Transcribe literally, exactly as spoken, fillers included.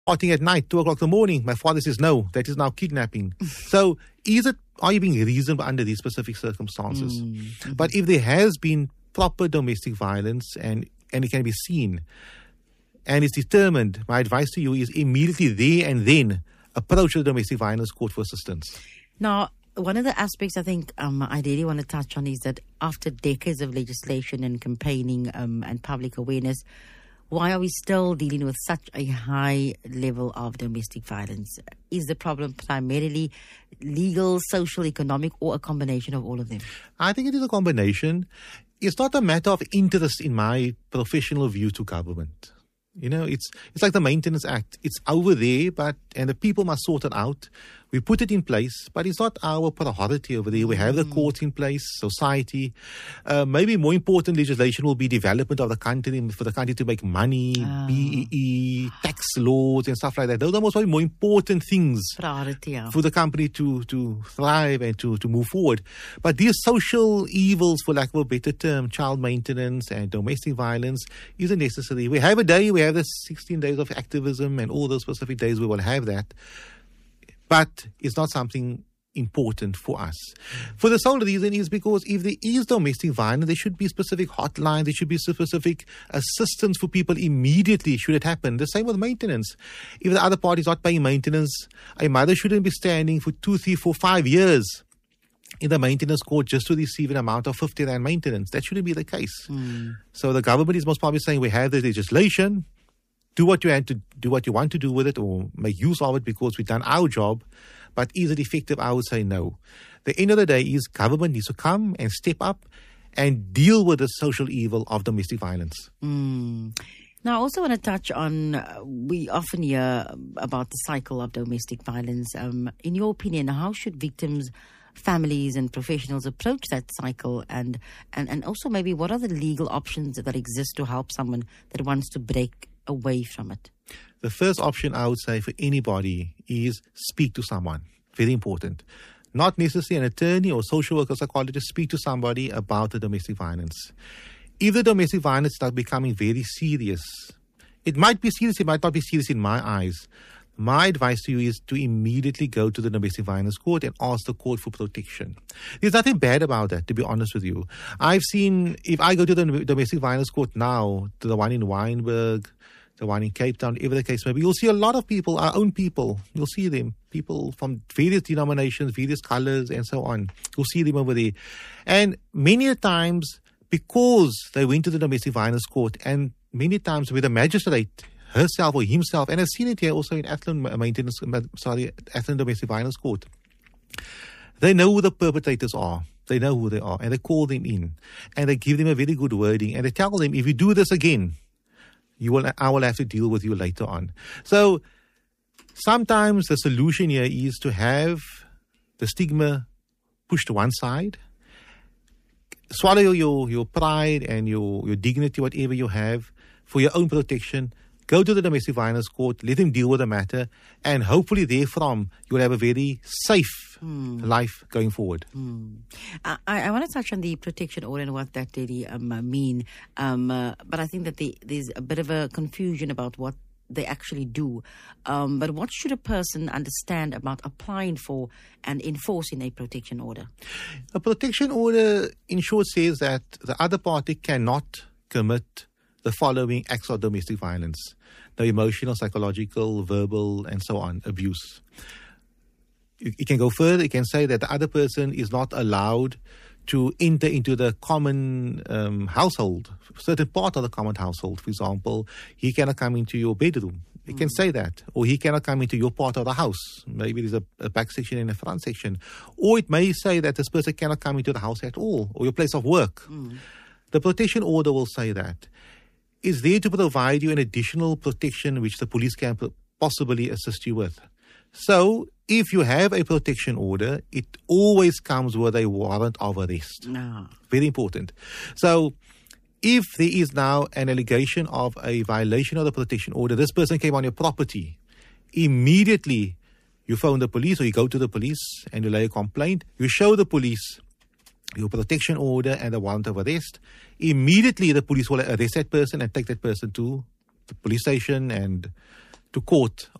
partying at night, two o'clock in the morning. My father says, no, that is now kidnapping. So is it, are you being reasonable under these specific circumstances? Mm-hmm. But if there has been proper domestic violence and, and it can be seen and is determined, my advice to you is immediately there and then approach the domestic violence court for assistance. Now, one of the aspects I think um, I really want to touch on is that after decades of legislation and campaigning um, and public awareness, why are we still dealing with such a high level of domestic violence? Is the problem primarily legal, social, economic, or a combination of all of them? I think it is a combination. It's not a matter of interest, in my professional view, to government. You know, it's it's like the Maintenance Act. It's over there, but and the people must sort it out. We put it in place, but it's not our priority over there. We have the courts in place, society. Uh, maybe more important legislation will be development of the country, for the country to make money, Ah. B E E, tax laws and stuff like that. Those are most probably more important things Priority, yeah. for the company to, to thrive and to, to move forward. But these social evils, for lack of a better term, child maintenance and domestic violence, isn't necessary. We have a day, we have the sixteen days of activism and all those specific days we will have that. But it's not something important for us. For the sole reason is because if there is domestic violence, there should be specific hotlines, there should be specific assistance for people immediately should it happen. The same with maintenance. If the other party is not paying maintenance, a mother shouldn't be standing for two, three, four, five years in the maintenance court just to receive an amount of fifty rand maintenance. That shouldn't be the case. Mm. So the government is most probably saying we have the legislation, do what you have to do what you want to do with it or make use of it because we've done our job. But is it effective? I would say no. The end of the day is government needs to come and step up and deal with the social evil of domestic violence. Mm. Now, I also want to touch on, uh, we often hear about the cycle of domestic violence. Um, in your opinion, how should victims, families and professionals approach that cycle? And, and, and also maybe what are the legal options that exist to help someone that wants to break away from it? The first option I would say for anybody is speak to someone. Very important. Not necessarily an attorney or social worker or psychologist. Speak to somebody about the domestic violence. If the domestic violence starts becoming very serious, it might be serious, it might not be serious in my eyes. My advice to you is to immediately go to the domestic violence court and ask the court for protection. There's nothing bad about that, to be honest with you. I've seen, if I go to the domestic violence court now, to the one in Wynberg, the one in Cape Town, whatever the case may be, you'll see a lot of people, our own people. You'll see them, people from various denominations, various colors, and so on. You'll see them over there. And many a times, because they went to the domestic violence court, and many times with the magistrate herself or himself, and I've seen it here also in Athlone Maintenance, sorry, Athlone Domestic Violence Court, they know who the perpetrators are. They know who they are, and they call them in, and they give them a very good wording, and they tell them, if you do this again, you will, I will have to deal with you later on. So sometimes the solution here is to have the stigma pushed to one side, swallow your, your pride and your, your dignity, whatever you have, for your own protection. Go to the domestic violence court, let them deal with the matter, and hopefully therefrom you'll have a very safe mm. life going forward. Mm. I, I want to touch on the protection order and what that really um, mean, um, uh, but I think that the, there's a bit of a confusion about what they actually do. Um, but what should a person understand about applying for and enforcing a protection order? A protection order, in short, says that the other party cannot commit the following acts of domestic violence: the emotional, psychological, verbal, and so on, abuse. It can go further. It can say that the other person is not allowed to enter into the common um, household, certain part of the common household. For example, he cannot come into your bedroom. It mm. can say that. Or he cannot come into your part of the house. Maybe there's a, a back section and a front section. Or it may say that this person cannot come into the house at all, or your place of work. Mm. The protection order will say that. It's there to provide you an additional protection which the police can possibly assist you with. So, if you have a protection order, it always comes with a warrant of arrest. No. Very important. So, if there is now an allegation of a violation of the protection order, this person came on your property, immediately you phone the police or you go to the police and you lay a complaint, you show the police your protection order and a warrant of arrest. Immediately the police will arrest that person and take that person to the police station and to court